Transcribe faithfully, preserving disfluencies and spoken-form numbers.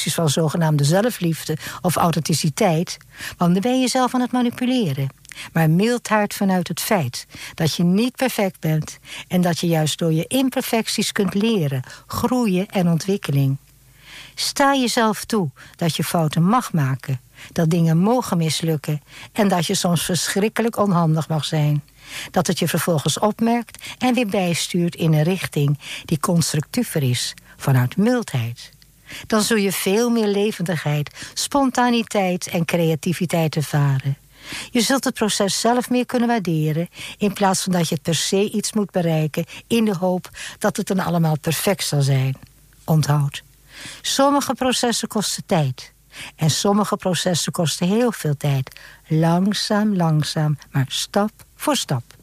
kwesties van zogenaamde zelfliefde of authenticiteit, want dan ben je jezelf aan het manipuleren. Maar mildheid vanuit het feit dat je niet perfect bent en dat je juist door je imperfecties kunt leren, groeien en ontwikkeling. Sta jezelf toe dat je fouten mag maken, dat dingen mogen mislukken en dat je soms verschrikkelijk onhandig mag zijn. Dat het je vervolgens opmerkt en weer bijstuurt in een richting die constructiever is, vanuit mildheid. Dan zul je veel meer levendigheid, spontaniteit en creativiteit ervaren. Je zult het proces zelf meer kunnen waarderen, in plaats van dat je per se iets moet bereiken in de hoop dat het dan allemaal perfect zal zijn. Onthoud, sommige processen kosten tijd. En sommige processen kosten heel veel tijd. Langzaam, langzaam, maar stap voor stap.